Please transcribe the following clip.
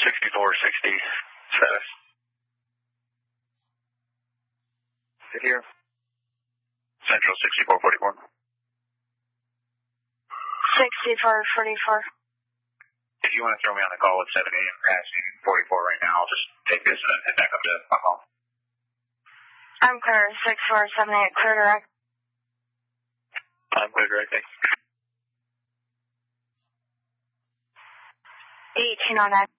6460 status. Sit here. Central 6444. 6444. If you want to throw me on the call at 7 a.m. passing 44 right now, I'll just take this and head back up to my home. I'm clear. 6478, clear direct. I'm clear direct, thanks. 1809.